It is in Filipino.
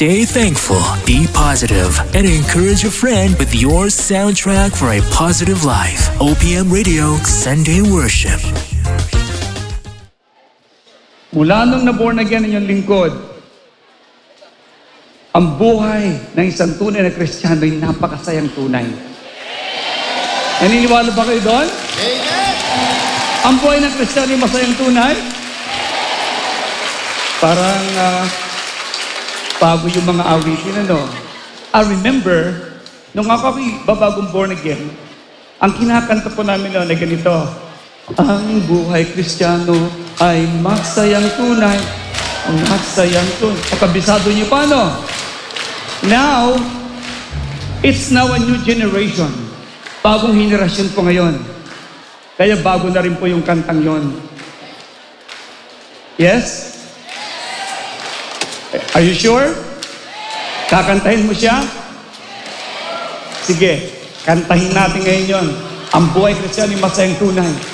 Stay thankful, be positive, and encourage a friend with your soundtrack for a positive life. OPM Radio Sunday Worship. Mula nung na-born again ang iyong lingkod, ang buhay ng isang tunay na Kristiyano ay napakasayang tunay. Naniniwala ba kayo doon? Amen! Ang buhay ng Kristiyano ay masayang tunay? Parang bago yung mga awitin, ano? I remember, nung ako babagong born again, ang kinakanta po namin noon ay ganito, ang buhay Kristiyano ay masayang tunay. Ang masayang tunay. Kabisado niyo pa, no? Now, it's now a new generation. Bagong henerasyon po ngayon. Kaya bago na rin po yung kantang yon. Yes? Are you sure? Kakantahin mo siya? Sige, kantahin natin ngayon yon. Ang buhay Kristiyano ay masayang tunay.